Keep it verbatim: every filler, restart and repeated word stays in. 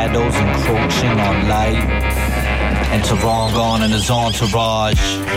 shadows encroaching on light. And Tehran gone and his entourage.